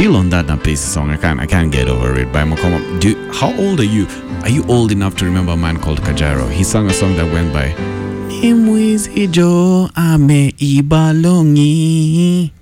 still on that Napesi song. I can't get over it. By Makoma. How old are you? Are you old enough to remember a man called Kajaro? He sang a song that went by Nimwizi Jo ame ibalongi.